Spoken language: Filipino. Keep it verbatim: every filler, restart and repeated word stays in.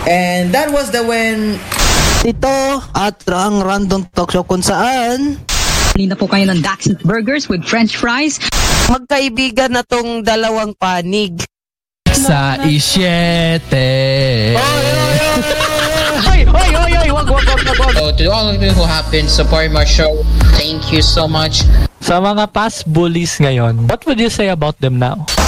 And that was the when Ito at ang random talk show kung saan Pili na po kayo ng Daxit Burgers with French fries. magkaibigan na tong dalawang panig. Sa isyete. Oy, oy, oy, oy, wag, wag, wag, wag, wag. So to all of you who have been supporting my show, thank you so much. Sa mga past bullies ngayon, what would you say about them now?